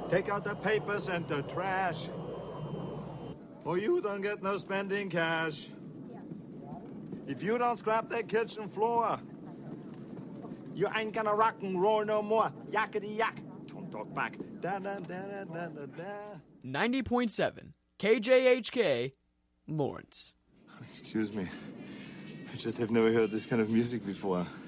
Take out the papers and the trash. Or you don't get no spending cash. If you don't scrap that kitchen floor, you ain't gonna rock and roll no more. Yakety yak. Don't talk back. Da da da da da da. 90.7 KJHK, Lawrence. Excuse me. I just have never heard this kind of music before.